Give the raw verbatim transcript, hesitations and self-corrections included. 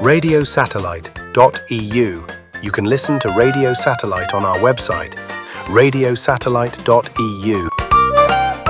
radio satellite dot e u. You can listen to Radio Satellite on our website, radio satellite dot e u.